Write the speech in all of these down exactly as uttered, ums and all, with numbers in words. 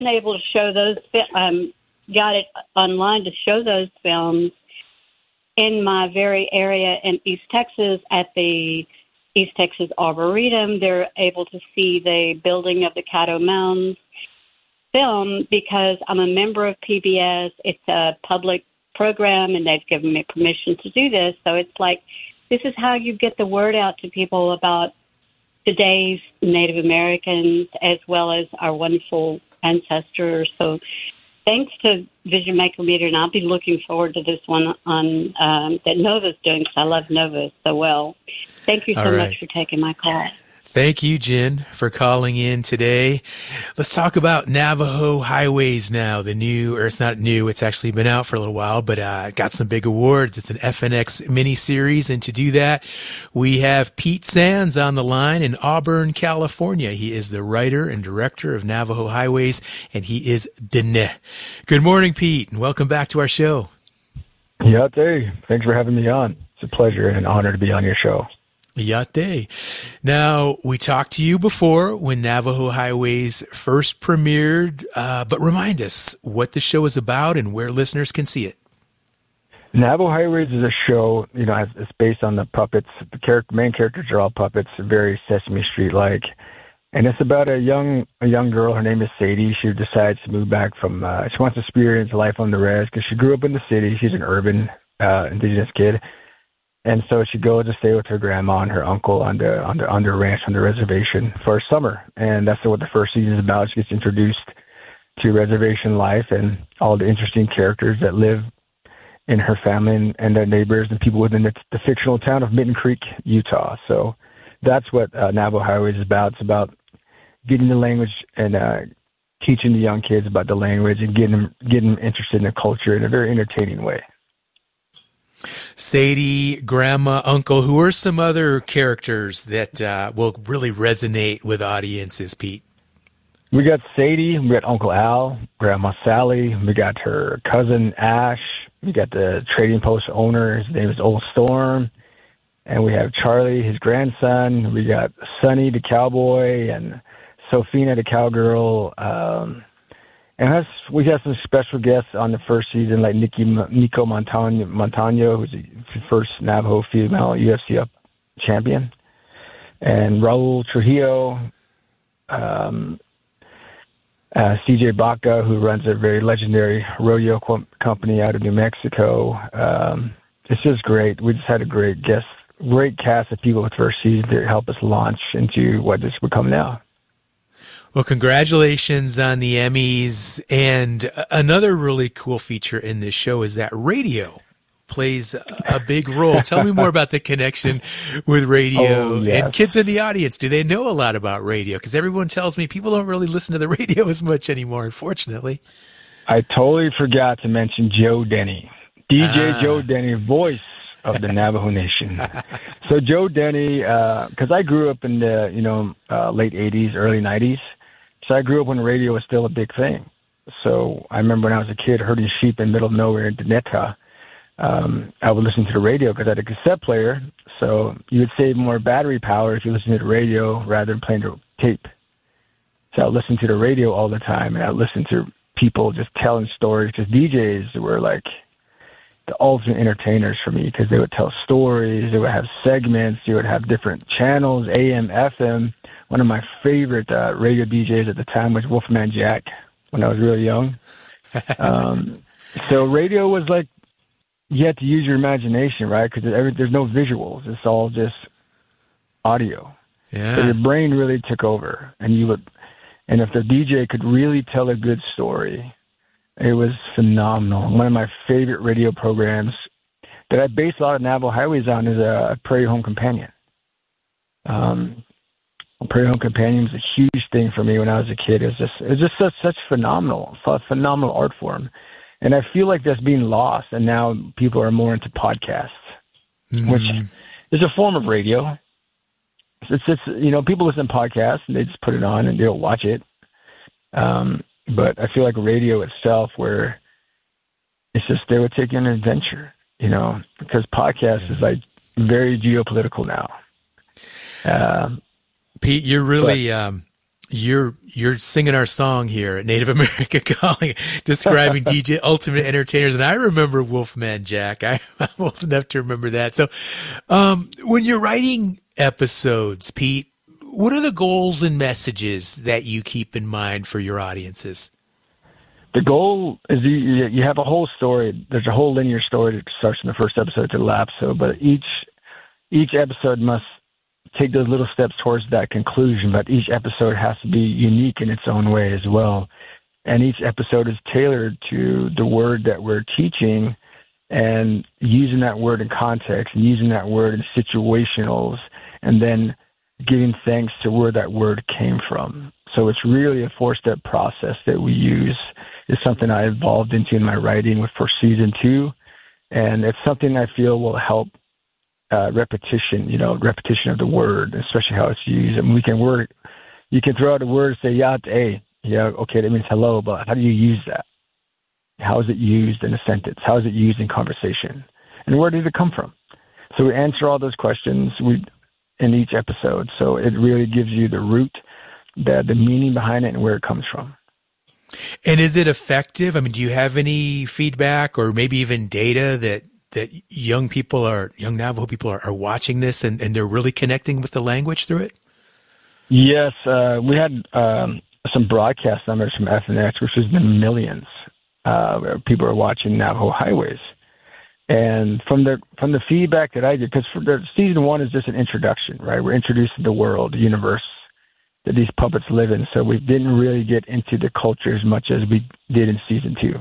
able to show those, um, got it online to show those films in my very area in East Texas at the East Texas Arboretum. They're able to see the building of the Caddo Mounds film because I'm a member of P B S. It's a public program, and they've given me permission to do this. So it's like, this is how you get the word out to people about today's Native Americans as well as our wonderful ancestors. So thanks to Vision Maker Media, and I'll be looking forward to this one on um, that Nova's doing because I love Nova so well. Thank you so All right. much for taking my call. Thank you, Jen, for calling in today. Let's talk about Navajo Highways now. The new, or it's not new, it's actually been out for a little while, but uh, it got some big awards. It's an F N X miniseries, and to do that, we have Pete Sands on the line in Auburn, California. He is the writer and director of Navajo Highways, and he is Dene. Good morning, Pete, and welcome back to our show. Yeah, hey, thanks for having me on. It's a pleasure and an honor to be on your show. Yate. Now, we talked to you before when Navajo Highways first premiered, uh, but remind us what the show is about and where listeners can see it. Navajo Highways is a show, you know, it's based on the puppets. The character, main characters are all puppets, very Sesame Street-like. And it's about a young a young girl. Her name is Sadie. She decides to move back from, uh, she wants to experience life on the res because she grew up in the city. She's an urban uh, indigenous kid. And so she goes to stay with her grandma and her uncle on the on the on the ranch on the reservation for summer, and that's what the first season is about. She gets introduced to reservation life and all the interesting characters that live in her family and, and their neighbors and people within the, the fictional town of Mitten Creek, Utah. So that's what uh, Navajo Highways is about. It's about getting the language and uh, teaching the young kids about the language and getting them getting them interested in the culture in a very entertaining way. Sadie, Grandma, Uncle, who are some other characters that uh, will really resonate with audiences, Pete? We got Sadie, we got Uncle Al, Grandma Sally, we got her cousin Ash, we got the trading post owner, his name is Old Storm, and we have Charlie, his grandson, we got Sonny, the cowboy, and Sophina, the cowgirl, um, and that's, we got some special guests on the first season, like Nikki, Nico Montano, Montano, who's the first Navajo female U F C champion, and Raul Trujillo, um, uh, C J Baca, who runs a very legendary rodeo co- company out of New Mexico. Um, it's just great. We just had a great guest, great cast of people with first season to help us launch into what this become now. Well, congratulations on the Emmys. And another really cool feature in this show is that radio plays a big role. Tell me more about the connection with radio. Oh, yes. And kids in the audience. Do they know a lot about radio? Because everyone tells me people don't really listen to the radio as much anymore, unfortunately. I totally forgot to mention Joe Denny. D J Ah. Joe Denny, voice of the Navajo Nation. So Joe Denny, because uh, I grew up in the, you know, uh, late eighties, early nineties. So I grew up when radio was still a big thing. So I remember when I was a kid herding sheep in the middle of nowhere in Deneta, um, I would listen to the radio because I had a cassette player. So you would save more battery power if you listened to the radio rather than playing the tape. So I would listen to the radio all the time, and I would listen to people just telling stories because D Js were like the ultimate entertainers for me because they would tell stories, they would have segments, they would have different channels, A M, F M. One of my favorite uh, radio D Js at the time was Wolfman Jack when I was really young. Um, so radio was like, you had to use your imagination, right? Because there's no visuals. It's all just audio. Yeah. So your brain really took over. And you would, and if the D J could really tell a good story, it was phenomenal. One of my favorite radio programs that I base a lot of Navajo Highways on is a Prairie Home Companion. Um, Prairie Home Companion was a huge thing for me when I was a kid. It was just, it was just such, such phenomenal, phenomenal art form. And I feel like that's being lost, and now people are more into podcasts, mm-hmm. which is a form of radio. It's just, you know, people listen to podcasts, and they just put it on, and they don't watch it. Um, but I feel like radio itself, where it's just, they would take you on an adventure, you know, because podcast yeah. is like very geopolitical now. Um, Pete, you're really, um, You're you're singing our song here at Native America Calling, describing D J Ultimate Entertainers, and I remember Wolfman Jack. I, I'm old enough to remember that. So, um, when you're writing episodes, Pete, what are the goals and messages that you keep in mind for your audiences? The goal is you, you have a whole story. There's a whole linear story that starts in the first episode to the last. So, but each each episode must take those little steps towards that conclusion. But each episode has to be unique in its own way as well. And each episode is tailored to the word that we're teaching, and using that word in context, and using that word in situationals, and then giving thanks to where that word came from. So it's really a four-step process that we use. It's something I evolved into in my writing with for season two, and it's something I feel will help uh, repetition. You know, repetition of the word, especially how it's used. I mean, we can word, you can throw out a word, say "yat a," yeah, okay, that means hello, but how do you use that? How is it used in a sentence? How is it used in conversation? And where did it come from? So we answer all those questions. We in each episode. So it really gives you the root, the, the meaning behind it, and where it comes from. And is it effective? I mean, do you have any feedback or maybe even data that, that young people are, young Navajo people are, are watching this and, and they're really connecting with the language through it? Yes. Uh, we had um, some broadcast numbers from F N X, which has been millions, uh, where people are watching Navajo Highways. And from the from the feedback that I did, because for the season one is just an introduction, right? We're introduced to the world, the universe that these puppets live in. So we didn't really get into the culture as much as we did in season two.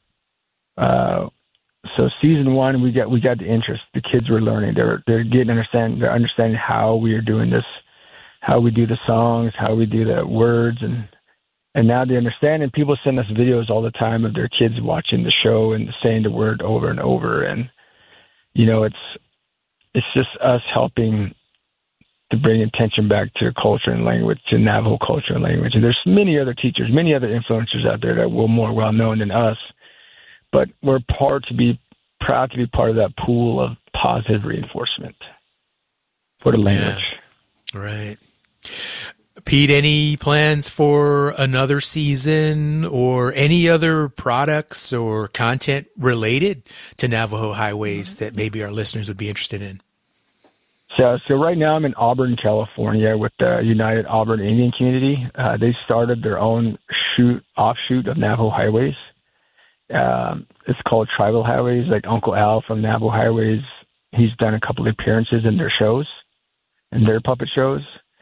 Uh, so season one, we got we got the interest. The kids were learning. They're they're getting understand. They're understanding how we are doing this, how we do the songs, how we do the words, and and now they understand. And people send us videos all the time of their kids watching the show and saying the word over and over. And you know, it's it's just us helping to bring attention back to culture and language, to Navajo culture and language. And there's many other teachers, many other influencers out there that were more well known than us, but we're part to be proud to be part of that pool of positive reinforcement for the language. Yeah. Right. Pete, any plans for another season or any other products or content related to Navajo Highways that maybe our listeners would be interested in? So, so right now I'm in Auburn, California with the United Auburn Indian Community. Uh, they started their own shoot offshoot of Navajo Highways. Um, it's called Tribal Highways, like Uncle Al from Navajo Highways. He's done a couple of appearances in their shows, in their puppet shows.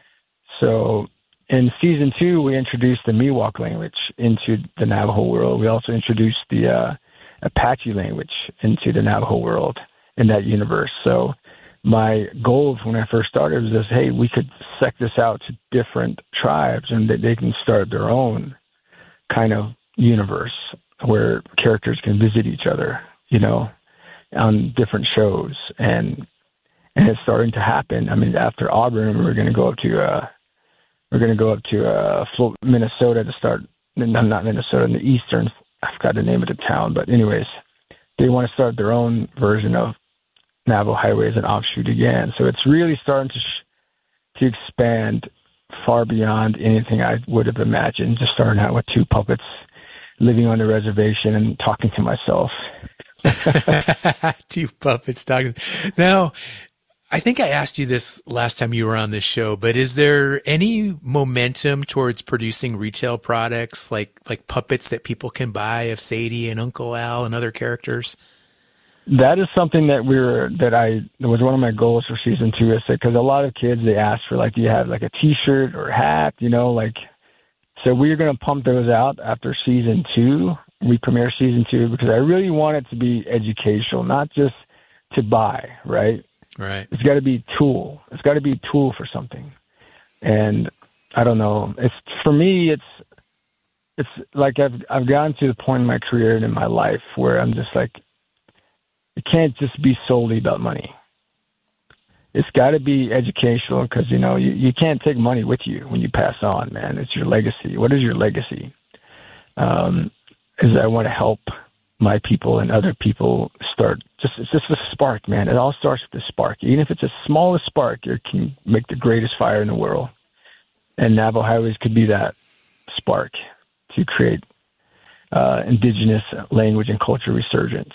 So in season two, we introduced the Miwok language into the Navajo world. We also introduced the uh, Apache language into the Navajo world in that universe. So my goal when I first started was this, hey, we could sect this out to different tribes and that they can start their own kind of universe where characters can visit each other, you know, on different shows. And and it's starting to happen. I mean, after Auburn, we're going to go up to uh, we're going to go up to uh, Minnesota to start. No, not Minnesota, in the eastern. I forgot the name of the town, but anyways, they want to start their own version of Navajo Highways and offshoot again. So it's really starting to sh- to expand far beyond anything I would have imagined. Just starting out with two puppets living on the reservation and talking to myself. Two puppets talking. Now, I think I asked you this last time you were on this show, but is there any momentum towards producing retail products like, like puppets that people can buy of Sadie and Uncle Al and other characters? That is something that we were, that I, that was one of my goals for season two, is because a lot of kids, they ask for like, do you have like a t-shirt or a hat, you know, like, so we're going to pump those out after season two. We premiere season two because I really want it to be educational, not just to buy, right? Right. It's got to be a tool. It's got to be a tool for something. And I don't know. It's, for me, it's, it's like I've, I've gotten to the point in my career and in my life where I'm just like, it can't just be solely about money. It's got to be educational because, you know, you, you can't take money with you when you pass on, man. It's your legacy. What is your legacy? Um, is I want to help my people and other people start. Just It's just a spark, man. It all starts with the spark. Even if it's the smallest spark, it can make the greatest fire in the world. And Navajo Highways could be that spark to create uh, indigenous language and culture resurgence.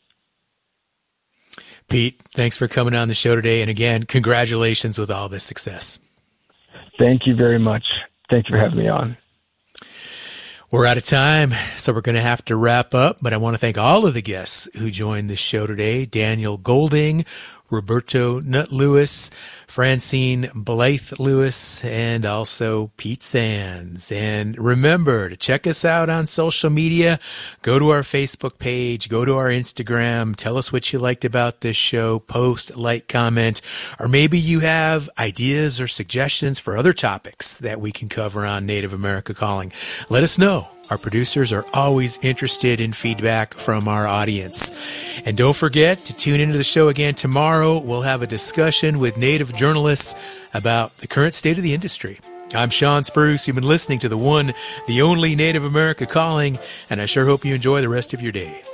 Pete, thanks for coming on the show today. And again, congratulations with all this success. Thank you very much. Thank you for having me on. We're out of time, so we're going to have to wrap up, but I want to thank all of the guests who joined the show today. Daniel Golding, Roberto Nutt Lewis, Francine Blythe Lewis, and also Pete Sands. And remember to check us out on social media. Go to our Facebook page, go to our Instagram, tell us what you liked about this show, post, like, comment, or maybe you have ideas or suggestions for other topics that we can cover on Native America Calling. Let us know. Our producers are always interested in feedback from our audience. And don't forget to tune into the show again tomorrow. We'll have a discussion with Native journalists about the current state of the industry. I'm Sean Spruce. You've been listening to the one, the only Native America Calling, and I sure hope you enjoy the rest of your day.